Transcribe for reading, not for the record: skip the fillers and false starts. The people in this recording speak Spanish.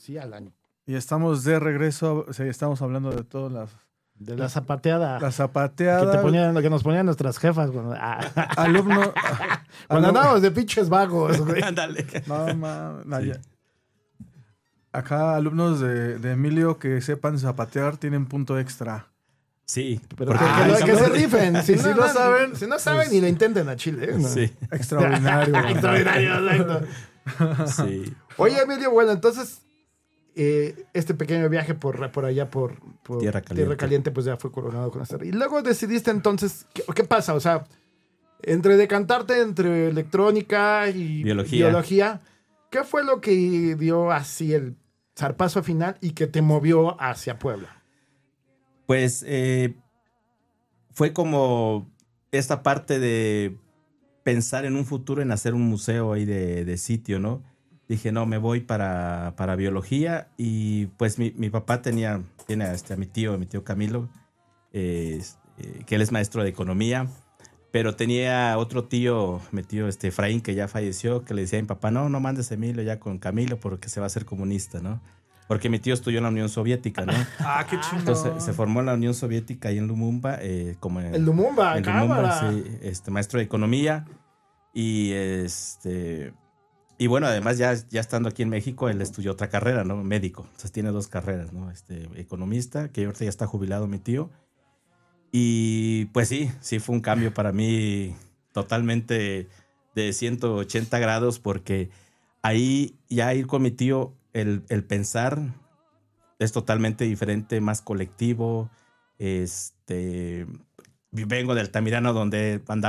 Sí, al año. Y estamos de regreso, o sea, estamos hablando de todas las... De la zapateada. La zapateada. Que nos ponían nuestras jefas cuando, Alumno... cuando andábamos de pinches vagos, güey. Ándale. No, mames. Sí. Acá alumnos de Emilio que sepan zapatear tienen punto extra. Sí. Pero porque- que se rifen. Si Si no saben, si no saben, pues- ni lo intenten a Chile. ¿No? Sí, Extraordinario. Extraordinario, exacto. sí. Oye, Emilio, bueno, entonces este pequeño viaje por allá, por Tierra Caliente. pues ya fue coronado con esta. Y luego decidiste entonces, ¿qué pasa? O sea, entre decantarte entre electrónica y biología, ¿qué fue lo que dio así el zarpazo final y que te movió hacia Puebla? Pues fue como esta parte de pensar en un futuro, en hacer un museo ahí de sitio, ¿no? Dije, no, me voy para biología y pues mi papá tiene a mi tío Camilo, que él es maestro de economía, pero tenía otro tío, mi tío Efraín, que ya falleció, que le decía a mi papá, no mandes a Emilio ya con Camilo porque se va a hacer comunista, ¿no? Porque mi tío estudió en la Unión Soviética, ¿no? Qué chingón. Entonces se formó en la Unión Soviética ahí en Lumumba, como El Lumumba, cámara. sí, maestro de economía y bueno, además ya estando aquí en México, él estudió otra carrera, ¿no? Médico. Entonces tiene 2 carreras, ¿no? Economista, que ahorita ya está jubilado mi tío. Y pues sí fue un cambio para mí totalmente de 180 grados porque ahí ya ir con mi tío, el pensar es totalmente diferente, más colectivo. Vengo de Altamirano donde andaba